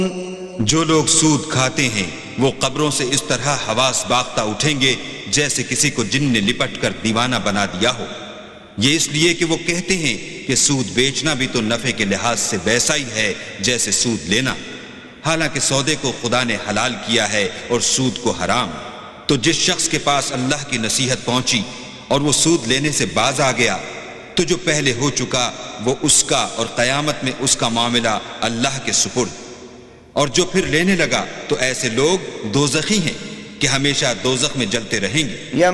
जो लोग सूद खाते हैं वो कब्रों से इस तरह हवास बागता उठेंगे जैसे किसी को जिन ने लिपट कर दीवाना बना दिया हो। ये इसलिए कि वो कहते हैं कि सूद बेचना भी तो नफे के लिहाज से वैसा ही है जैसे सूद लेना, हालांकि सौदे को खुदा ने हलाल किया है और सूद को हराम। तो जिस शख्स के पास अल्लाह की नसीहत पहुंची और वो सूद लेने से बाज आ गया, तो जो पहले हो चुका वो उसका और क़यामत में उसका मामला अल्लाह के सुपुर्द। और जो फिर लेने लगा तो ऐसे लोग दोज़खी हैं कि हमेशा दोज़ख में जलते रहेंगे।